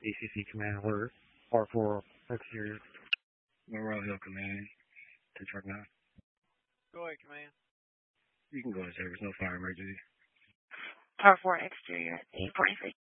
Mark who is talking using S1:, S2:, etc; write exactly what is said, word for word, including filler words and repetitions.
S1: A C C command alert. R four exterior. Morale Hill command. To truck now.
S2: Go ahead, command.
S1: You can go to service. No fire emergency.
S3: R four exterior, eight forty-six.